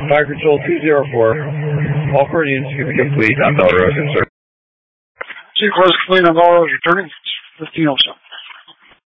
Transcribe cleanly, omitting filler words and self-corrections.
Fire Control 204. All for Indians to be complete on Bell Road. Sequence complete on Bell Road, returning 1507.